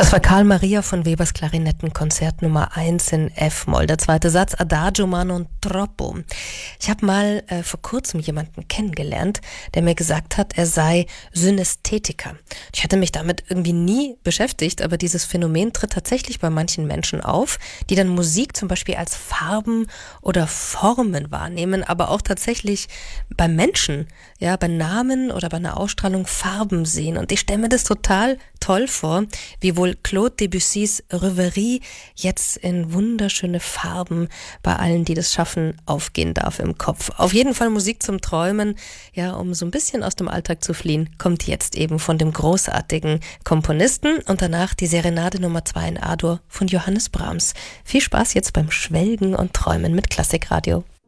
Das war Karl Maria von Webers Klarinettenkonzert Nummer 1 in F-Moll. Der zweite Satz, Adagio ma non troppo. Ich habe mal vor kurzem jemanden kennengelernt, der mir gesagt hat, er sei Synästhetiker. Ich hatte mich damit irgendwie nie beschäftigt, aber dieses Phänomen tritt tatsächlich bei manchen Menschen auf, die dann Musik zum Beispiel als Farben oder Formen wahrnehmen, aber auch tatsächlich bei Menschen, ja, bei Namen oder bei einer Ausstrahlung Farben sehen. Und ich stelle mir das total toll vor, wie wohl Claude Debussys Reverie jetzt in wunderschöne Farben bei allen, die das schaffen, aufgehen darf im Kopf. Auf jeden Fall Musik zum Träumen, ja, um so ein bisschen aus dem Alltag zu fliehen, kommt jetzt eben von dem großartigen Komponisten und danach die Serenade Nummer 2 in A-Dur von Johannes Brahms. Viel Spaß jetzt beim Schwelgen und Träumen mit Klassikradio.